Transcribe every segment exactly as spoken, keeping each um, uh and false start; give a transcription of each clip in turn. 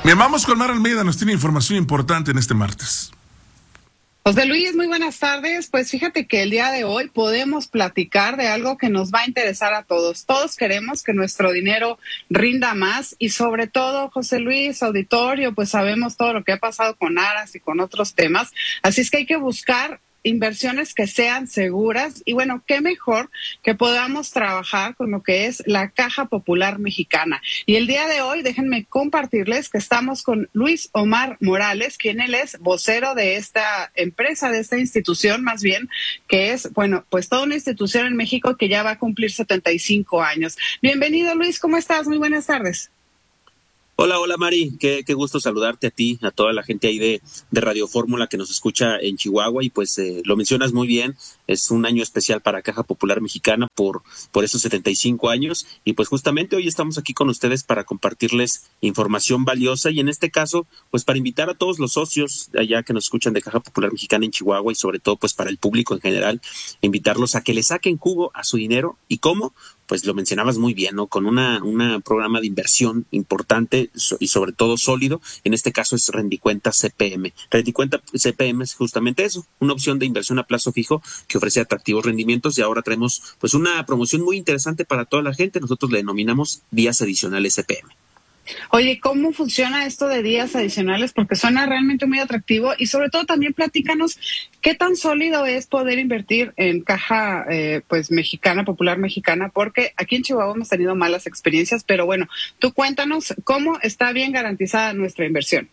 Bien, vamos con Mara Almeida, nos tiene información importante en este martes. José Luis, muy buenas tardes. Pues fíjate que el día de hoy podemos platicar de algo que nos va a interesar a todos. Todos queremos que nuestro dinero rinda más y sobre todo, José Luis, auditorio, pues sabemos todo lo que ha pasado con Aras y con otros temas. Así es que hay que buscar inversiones que sean seguras y bueno, qué mejor que podamos trabajar con lo que es la Caja Popular Mexicana. Y el día de hoy, déjenme compartirles que estamos con Luis Omar Morales, quien él es vocero de esta empresa, de esta institución más bien, que es, bueno, pues toda una institución en México que ya va a cumplir setenta y cinco años. Bienvenido, Luis, ¿cómo estás? Muy buenas tardes. Hola, hola Mari, qué, qué gusto saludarte a ti, a toda la gente ahí de, de Radio Fórmula que nos escucha en Chihuahua y pues eh, lo mencionas muy bien, es un año especial para Caja Popular Mexicana por, por esos setenta y cinco años y pues justamente hoy estamos aquí con ustedes para compartirles información valiosa y en este caso pues para invitar a todos los socios allá que nos escuchan de Caja Popular Mexicana en Chihuahua y sobre todo pues para el público en general, invitarlos a que le saquen jugo a su dinero y cómo. Pues lo mencionabas muy bien, ¿no? Con una, una programa de inversión importante y sobre todo sólido, en este caso es Rendicuenta C P M. Rendicuenta C P M es justamente eso, una opción de inversión a plazo fijo que ofrece atractivos rendimientos y ahora traemos pues una promoción muy interesante para toda la gente, nosotros le denominamos días adicionales C P M. Oye, ¿cómo funciona esto de días adicionales? Porque suena realmente muy atractivo y sobre todo también platícanos qué tan sólido es poder invertir en caja eh, pues mexicana, popular mexicana, porque aquí en Chihuahua hemos tenido malas experiencias, pero bueno, tú cuéntanos cómo está bien garantizada nuestra inversión.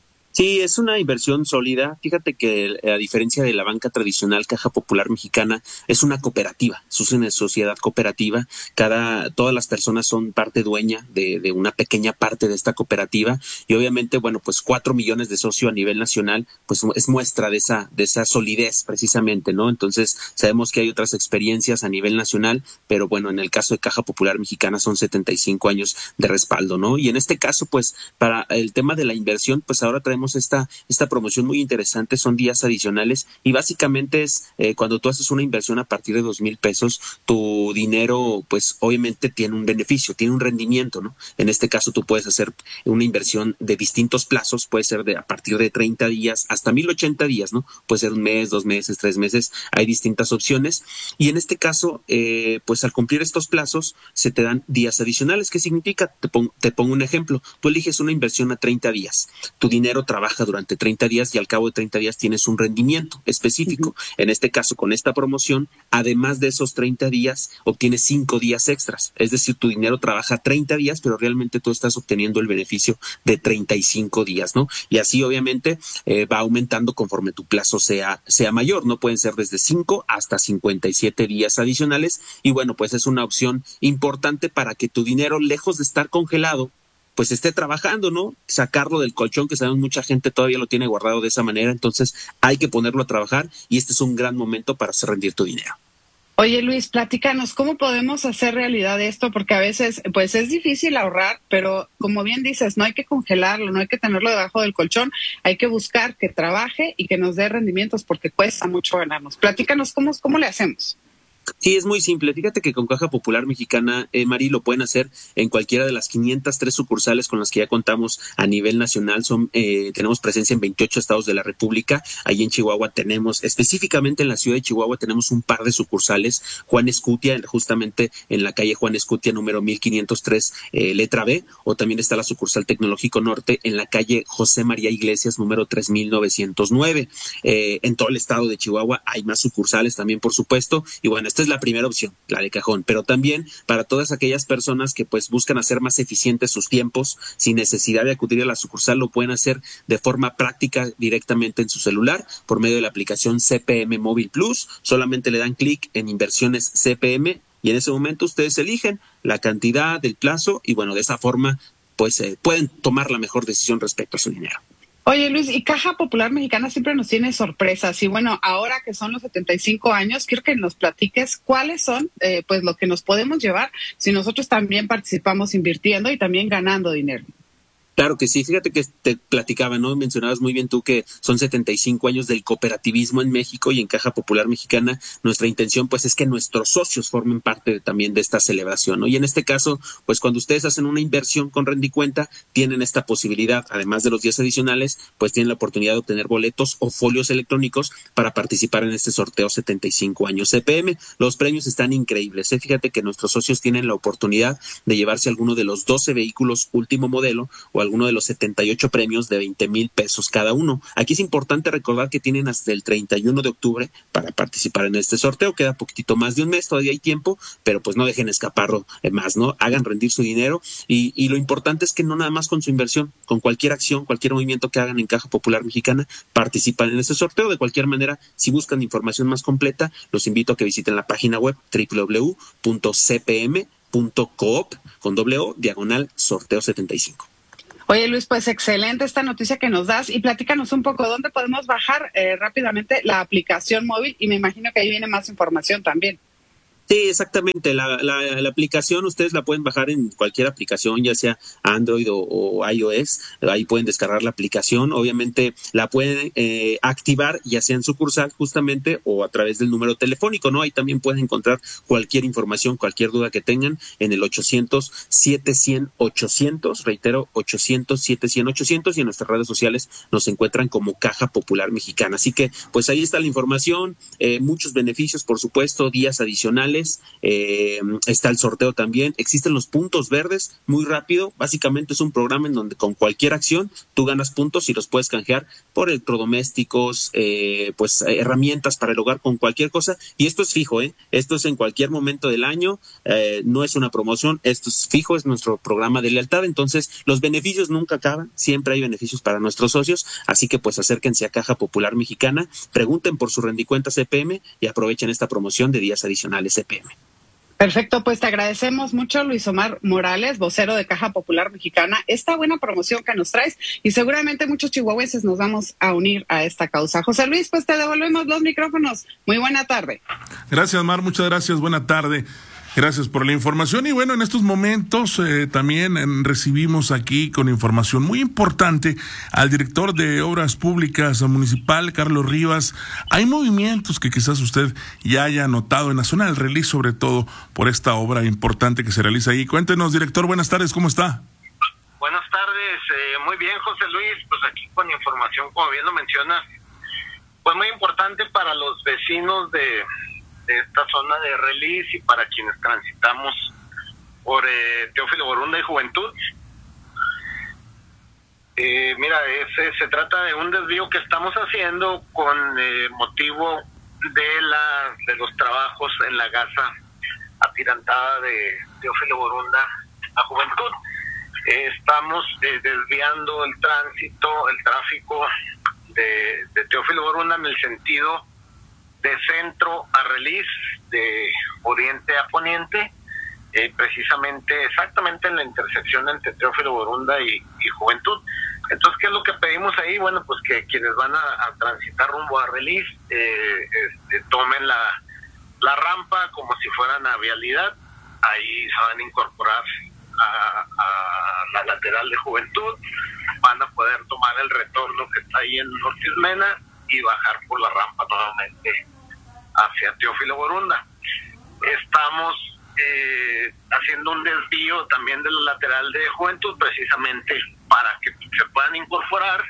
Sí, es una inversión sólida. Fíjate que a diferencia de la banca tradicional, Caja Popular Mexicana es una cooperativa, es una sociedad cooperativa. Cada, todas las personas son parte dueña de, de una pequeña parte de esta cooperativa y obviamente, bueno, pues cuatro millones de socios a nivel nacional, pues es muestra de esa, de esa solidez precisamente, ¿no? Entonces sabemos que hay otras experiencias a nivel nacional, pero bueno, en el caso de Caja Popular Mexicana son setenta y cinco años de respaldo, ¿no? Y en este caso, pues para el tema de la inversión, pues ahora traemos Esta, esta promoción muy interesante, son días adicionales y básicamente es eh, cuando tú haces una inversión a partir de dos mil pesos, tu dinero pues obviamente tiene un beneficio, tiene un rendimiento, ¿no? En este caso tú puedes hacer una inversión de distintos plazos, puede ser de a partir de treinta días hasta mil ochenta días, ¿no? Puede ser un mes, dos meses, tres meses, hay distintas opciones y en este caso eh, pues al cumplir estos plazos se te dan días adicionales. ¿Qué significa? Te, pon, te pongo un ejemplo, tú eliges una inversión a treinta días, tu dinero trabaja durante treinta días y al cabo de treinta días tienes un rendimiento específico. Uh-huh. En este caso, con esta promoción, además de esos treinta días, obtienes cinco días extras. Es decir, tu dinero trabaja treinta días, pero realmente tú estás obteniendo el beneficio de treinta y cinco días, ¿no? Y así, obviamente, eh, va aumentando conforme tu plazo sea, sea mayor, ¿no? Pueden ser desde cinco hasta cincuenta y siete días adicionales. Y bueno, pues es una opción importante para que tu dinero, lejos de estar congelado, pues esté trabajando, ¿no? Sacarlo del colchón, que sabemos mucha gente todavía lo tiene guardado de esa manera, entonces hay que ponerlo a trabajar y este es un gran momento para hacer rendir tu dinero. Oye Luis, platícanos, ¿cómo podemos hacer realidad esto? Porque a veces, pues es difícil ahorrar, pero como bien dices, no hay que congelarlo, no hay que tenerlo debajo del colchón, hay que buscar que trabaje y que nos dé rendimientos porque cuesta mucho ganarnos. Platícanos, ¿cómo, cómo le hacemos? Sí, es muy simple. Fíjate que con Caja Popular Mexicana, eh, Mari, lo pueden hacer en cualquiera de las quinientas tres sucursales con las que ya contamos a nivel nacional. Son, eh, tenemos presencia en veintiocho estados de la República. Ahí en Chihuahua tenemos, específicamente en la ciudad de Chihuahua, tenemos un par de sucursales. Juan Escutia, justamente en la calle Juan Escutia, número mil quinientos tres, eh, letra B. O también está la sucursal Tecnológico Norte en la calle José María Iglesias, número tres mil novecientos nueve. Eh, en todo el estado de Chihuahua hay más sucursales también, por supuesto. Y bueno, esta es la primera opción, la de cajón, pero también para todas aquellas personas que pues buscan hacer más eficientes sus tiempos sin necesidad de acudir a la sucursal, lo pueden hacer de forma práctica directamente en su celular por medio de la aplicación C P M Móvil Plus. Solamente le dan clic en inversiones C P M y en ese momento ustedes eligen la cantidad, el plazo y bueno, de esa forma pues eh, pueden tomar la mejor decisión respecto a su dinero. Oye Luis, y Caja Popular Mexicana siempre nos tiene sorpresas y bueno, ahora que son los setenta y cinco años, quiero que nos platiques cuáles son eh, pues lo que nos podemos llevar si nosotros también participamos invirtiendo y también ganando dinero. Claro que sí, fíjate que te platicaba, ¿no? Mencionabas muy bien tú que son setenta y cinco años del cooperativismo en México, y en Caja Popular Mexicana nuestra intención pues es que nuestros socios formen parte de, también de esta celebración, ¿no? Y en este caso, pues cuando ustedes hacen una inversión con Rendicuenta, tienen esta posibilidad, además de los días adicionales, pues tienen la oportunidad de obtener boletos o folios electrónicos para participar en este sorteo setenta y cinco años C P M. Los premios están increíbles, ¿eh? Fíjate que nuestros socios tienen la oportunidad de llevarse alguno de los doce vehículos último modelo o alguno de los setenta y ocho premios de veinte mil pesos cada uno. Aquí es importante recordar que tienen hasta el treinta y uno de octubre para participar en este sorteo. Queda poquitito más de un mes, todavía hay tiempo, pero pues no dejen escaparlo más, ¿no? Hagan rendir su dinero y, y lo importante es que no nada más con su inversión, con cualquier acción, cualquier movimiento que hagan en Caja Popular Mexicana, participan en este sorteo. De cualquier manera, si buscan información más completa, los invito a que visiten la página web doble u doble u doble u punto c p m punto coop con doble o diagonal sorteo setenta y cinco. Oye, Luis, pues excelente esta noticia que nos das, y platícanos un poco dónde podemos bajar eh, rápidamente la aplicación móvil, y me imagino que ahí viene más información también. Sí, exactamente. La, la, la aplicación ustedes la pueden bajar en cualquier aplicación, ya sea Android o, o iOS. Ahí pueden descargar la aplicación. Obviamente la pueden eh, activar ya sea en sucursal justamente o a través del número telefónico, ¿no? Ahí también pueden encontrar cualquier información, cualquier duda que tengan en el ochocientos, siete cien, ochocientos. Reitero, ochocientos, siete cien, ochocientos, y en nuestras redes sociales nos encuentran como Caja Popular Mexicana. Así que pues ahí está la información, eh, muchos beneficios, por supuesto, días adicionales. Eh, está el sorteo también, existen los puntos verdes, muy rápido, básicamente es un programa en donde con cualquier acción tú ganas puntos y los puedes canjear por electrodomésticos, eh, pues herramientas para el hogar, con cualquier cosa, y esto es fijo, ¿eh? Esto es en cualquier momento del año, eh, no es una promoción, esto es fijo, es nuestro programa de lealtad. Entonces los beneficios nunca acaban, siempre hay beneficios para nuestros socios, así que pues acérquense a Caja Popular Mexicana, pregunten por su Rendicuenta C P M y aprovechen esta promoción de días adicionales C P M. Perfecto, pues te agradecemos mucho, Luis Omar Morales, vocero de Caja Popular Mexicana, esta buena promoción que nos traes, y seguramente muchos chihuahuenses nos vamos a unir a esta causa. José Luis, pues te devolvemos los micrófonos. Muy buena tarde. Gracias, Mar, muchas gracias, buena tarde. Gracias por la información. Y bueno, en estos momentos eh, también eh, recibimos aquí con información muy importante al director de Obras Públicas Municipal, Carlos Rivas. Hay movimientos que quizás usted ya haya notado en la zona del Relís, sobre todo por esta obra importante que se realiza ahí. Cuéntenos, director, buenas tardes, ¿cómo está? Buenas tardes, eh, muy bien, José Luis, pues aquí con información, como bien lo mencionas, pues muy importante para los vecinos de... de esta zona de Relís y para quienes transitamos por eh, Teófilo Borunda y Juventud. Eh, mira, ese, se trata de un desvío que estamos haciendo con eh, motivo de, la, de los trabajos en la gasa atirantada de Teófilo Borunda a Juventud. Eh, estamos eh, desviando el tránsito, el tráfico de, de Teófilo Borunda en el sentido de centro a Relís, de oriente a poniente, eh, precisamente exactamente en la intersección entre Teófilo Borunda y, y Juventud. Entonces, ¿qué es lo que pedimos ahí? Bueno, pues que quienes van a, a transitar rumbo a Relís eh, este, tomen la, la rampa como si fueran a vialidad. Ahí se van a incorporar a, a la lateral de Juventud, van a poder tomar el retorno que está ahí en Ortiz Mena y bajar por la rampa nuevamente hacia Teófilo Borunda. Estamos eh, haciendo un desvío también del lateral de Juventud, precisamente para que se puedan incorporar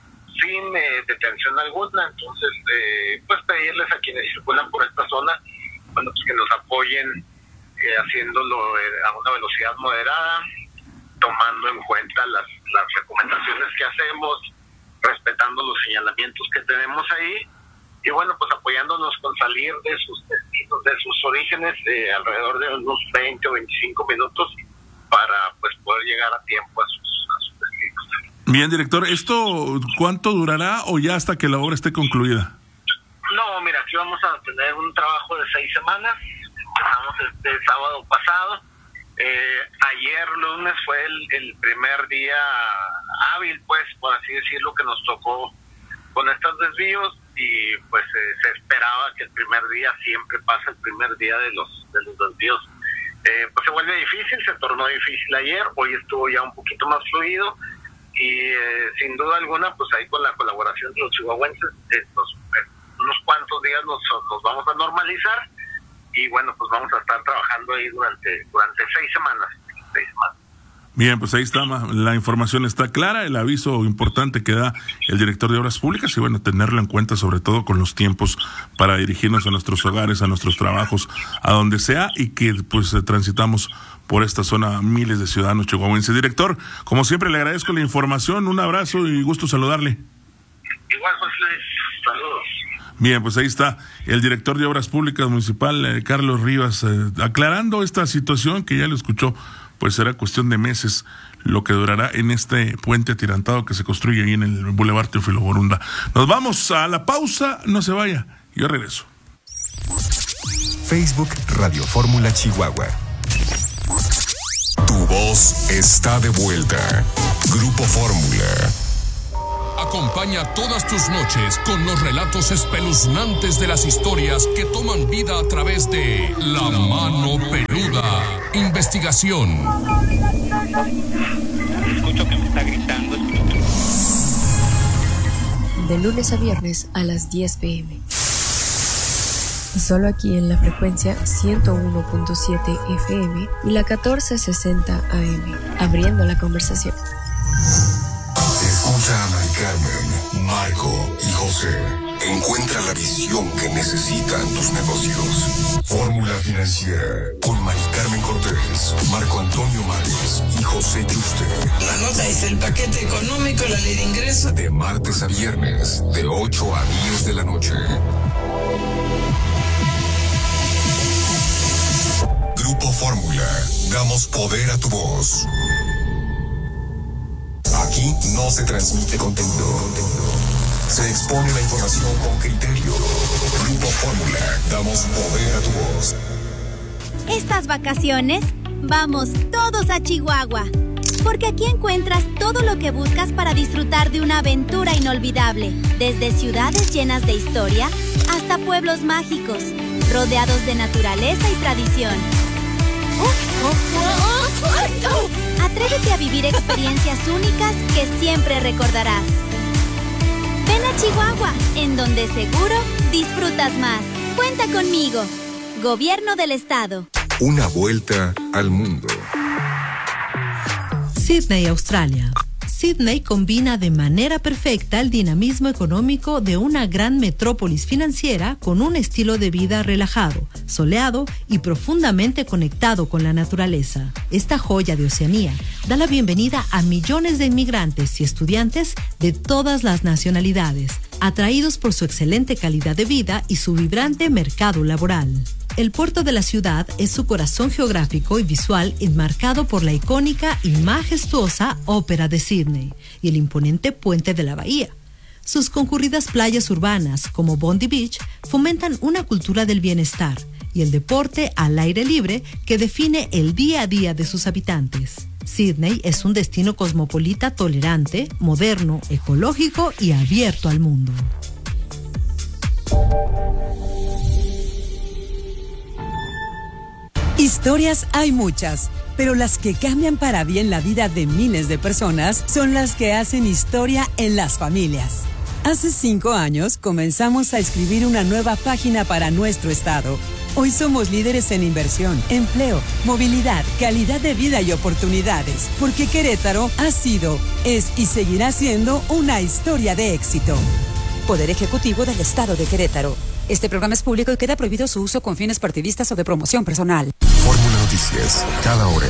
sin eh, detención alguna. Entonces, eh, pues pedirles a quienes circulan por esta zona, bueno, pues que nos apoyen eh, haciéndolo eh, a una velocidad moderada, tomando en cuenta las, las recomendaciones que hacemos, respetando los señalamientos que tenemos ahí, y bueno, pues apoyándonos con salir de sus destinos, de sus orígenes, eh, alrededor de unos veinte o veinticinco minutos para pues poder llegar a tiempo a sus, a sus destinos. Bien, director, ¿esto cuánto durará o ya hasta que la obra esté concluida? No, mira, aquí vamos a tener un trabajo de seis semanas, empezamos este sábado pasado. Eh, ayer lunes fue el, el primer día hábil, pues, por así decirlo, que nos tocó con estos desvíos, y pues eh, se esperaba que el primer día siempre pasa el primer día de los de los desvíos. Eh, pues se vuelve difícil, se tornó difícil ayer, hoy estuvo ya un poquito más fluido, y eh, sin duda alguna, pues ahí con la colaboración de los chihuahuenses, eh, los, eh, unos cuantos días nos, nos vamos a normalizar y bueno, pues vamos a estar trabajando ahí durante durante seis semanas, seis semanas. Bien, pues ahí está, la información está clara, el aviso importante que da el director de Obras Públicas y bueno, tenerlo en cuenta sobre todo con los tiempos para dirigirnos a nuestros hogares, a nuestros trabajos, a donde sea y que pues transitamos por esta zona miles de ciudadanos chihuahuenses. Director, como siempre le agradezco la información, un abrazo y gusto saludarle. Igual, José, saludos. Bien, pues ahí está el director de Obras Públicas Municipal, eh, Carlos Rivas, eh, aclarando esta situación que ya lo escuchó. Pues será cuestión de meses lo que durará en este puente atirantado que se construye ahí en el Boulevard Teófilo Borunda. Nos vamos a la pausa, no se vaya, yo regreso. Facebook Radio Fórmula Chihuahua. Tu voz está de vuelta. Grupo Fórmula. Acompaña todas tus noches con los relatos espeluznantes de las historias que toman vida a través de La Mano Peluda. Investigación. Escucho que me está gritando. De lunes a viernes a las diez pm. Solo aquí en la frecuencia ciento uno punto siete F M y la catorce sesenta A M. Abriendo la conversación. Escucha a Mari Carmen, Marco y José. Encuentra la visión que necesitan tus negocios. Fórmula Financiera con Mari Carmen Cortés, Marco Antonio Mares y José Yuste. La nota es el paquete económico, la ley de ingreso. De martes a viernes, de ocho a diez de la noche. Grupo Fórmula, damos poder a tu voz. Aquí no se transmite contenido. Se expone la información con criterio. Grupo Fórmula, damos poder a tu voz. Estas vacaciones, vamos todos a Chihuahua. Porque aquí encuentras todo lo que buscas para disfrutar de una aventura inolvidable. Desde ciudades llenas de historia hasta pueblos mágicos, rodeados de naturaleza y tradición. Atrévete a vivir experiencias únicas que siempre recordarás. Ven a Chihuahua, en donde seguro disfrutas más. Cuenta conmigo. Gobierno del Estado. Una vuelta al mundo. Sydney, Australia. Sydney combina de manera perfecta el dinamismo económico de una gran metrópolis financiera con un estilo de vida relajado, soleado y profundamente conectado con la naturaleza. Esta joya de Oceanía da la bienvenida a millones de inmigrantes y estudiantes de todas las nacionalidades, atraídos por su excelente calidad de vida y su vibrante mercado laboral. El puerto de la ciudad es su corazón geográfico y visual enmarcado por la icónica y majestuosa Ópera de Sydney y el imponente puente de la bahía. Sus concurridas playas urbanas, como Bondi Beach, fomentan una cultura del bienestar y el deporte al aire libre que define el día a día de sus habitantes. Sydney es un destino cosmopolita tolerante, moderno, ecológico y abierto al mundo. Historias hay muchas, pero las que cambian para bien la vida de miles de personas son las que hacen historia en las familias. Hace cinco años comenzamos a escribir una nueva página para nuestro estado. Hoy somos líderes en inversión, empleo, movilidad, calidad de vida y oportunidades, porque Querétaro ha sido, es y seguirá siendo una historia de éxito. Poder Ejecutivo del Estado de Querétaro. Este programa es público y queda prohibido su uso con fines partidistas o de promoción personal. Fórmula Noticias, cada hora.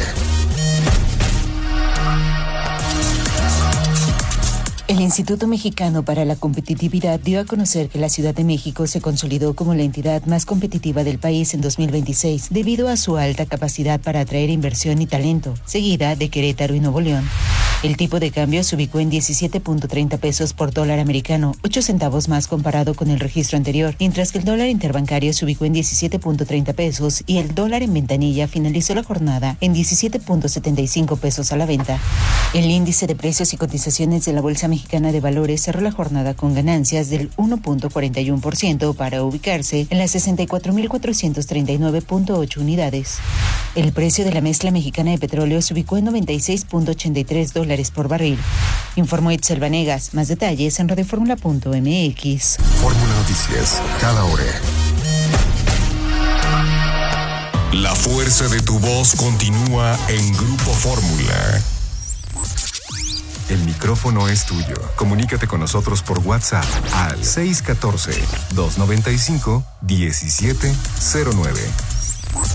El Instituto Mexicano para la Competitividad dio a conocer que la Ciudad de México se consolidó como la entidad más competitiva del país en dos mil veintiséis debido a su alta capacidad para atraer inversión y talento, seguida de Querétaro y Nuevo León. El tipo de cambio se ubicó en diecisiete punto treinta pesos por dólar americano, ocho centavos más comparado con el registro anterior, mientras que el dólar interbancario se ubicó en diecisiete punto treinta pesos y el dólar en ventanilla finalizó la jornada en diecisiete punto setenta y cinco pesos a la venta. El índice de precios y cotizaciones de la Bolsa Mexicana de Valores cerró la jornada con ganancias del uno punto cuarenta y uno por ciento para ubicarse en las sesenta y cuatro mil cuatrocientos treinta y nueve punto ocho unidades. El precio de la mezcla mexicana de petróleo se ubicó en noventa y seis punto ochenta y tres dólares por barril. Informó Itzel Vanegas. Más detalles en radioformula punto m x. Fórmula Noticias, cada hora. La fuerza de tu voz continúa en Grupo Fórmula. El micrófono es tuyo. Comunícate con nosotros por WhatsApp al seis uno cuatro, dos nueve cinco, uno siete cero nueve.